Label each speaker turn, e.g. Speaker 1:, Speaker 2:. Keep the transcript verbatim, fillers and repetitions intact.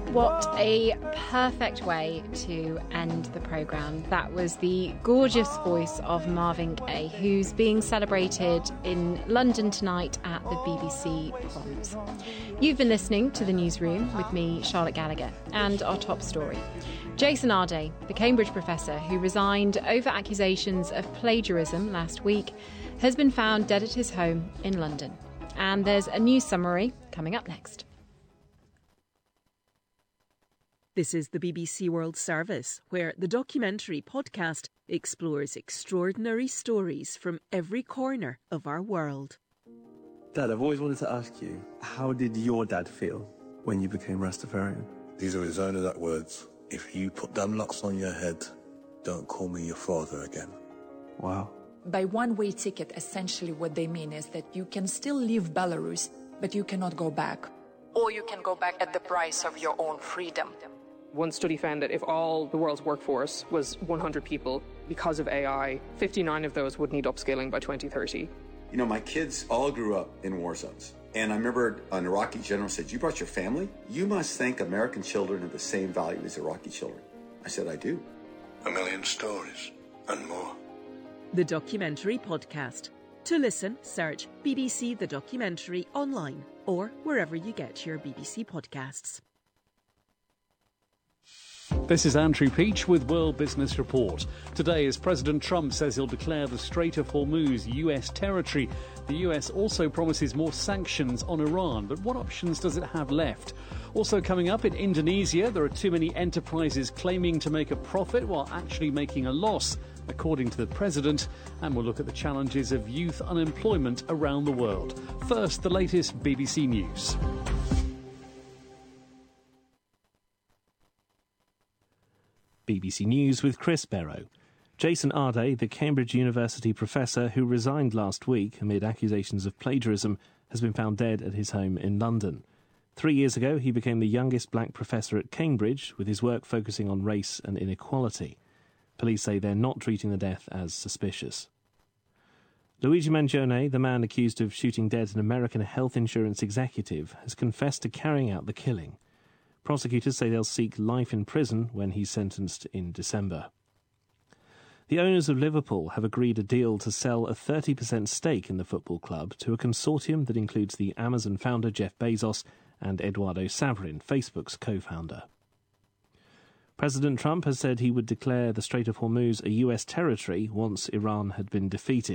Speaker 1: What a perfect way to end the programme. That was the gorgeous voice of Marvin Gaye, who's being celebrated in London tonight at the B B C Proms. You've been listening to The Newsroom with me, Charlotte Gallagher, and our top story. Jason Arday, the Cambridge professor who resigned over accusations of plagiarism last week, has been found dead at his home in London. And there's a news summary coming up next.
Speaker 2: This is the B B C World Service, where the documentary podcast explores extraordinary stories from every corner of our world.
Speaker 3: Dad, I've always wanted to ask you, how did your dad feel when you became Rastafarian?
Speaker 4: These are his own exact words. If you put them locks on your head, don't call me your father again.
Speaker 3: Wow.
Speaker 5: By one-way ticket, essentially what they mean is that you can still leave Belarus, but you cannot go back. Or you can go back at the price of your own freedom.
Speaker 6: One study found that if all the world's workforce was one hundred people, because of A I, fifty-nine of those would need upskilling by twenty thirty.
Speaker 7: You know, my kids all grew up in war zones. And I remember an Iraqi general said, "You brought your family? You must think American children have the same value as Iraqi children." I said, "I do."
Speaker 4: A million stories and more.
Speaker 2: The Documentary Podcast. To listen, search B B C The Documentary online or wherever you get your B B C podcasts.
Speaker 8: This is Andrew Peach with World Business Report. Today, as President Trump says he'll declare the Strait of Hormuz U S territory, the U S also promises more sanctions on Iran. But what options does it have left? Also coming up, in Indonesia, there are too many enterprises claiming to make a profit while actually making a loss, according to the president. And we'll look at the challenges of youth unemployment around the world. First, the latest B B C News.
Speaker 9: B B C News with Chris Barrow. Jason Arday, the Cambridge University professor who resigned last week amid accusations of plagiarism, has been found dead at his home in London. Three years ago, he became the youngest black professor at Cambridge, with his work focusing on race and inequality. Police say they're not treating the death as suspicious. Luigi Mangione, the man accused of shooting dead an American health insurance executive, has confessed to carrying out the killing. Prosecutors say they'll seek life in prison when he's sentenced in December. The owners of Liverpool have agreed a deal to sell a thirty percent stake in the football club to a consortium that includes the Amazon founder Jeff Bezos and Eduardo Saverin, Facebook's co-founder. President Trump has said he would declare the Strait of Hormuz a U S territory once Iran had been defeated.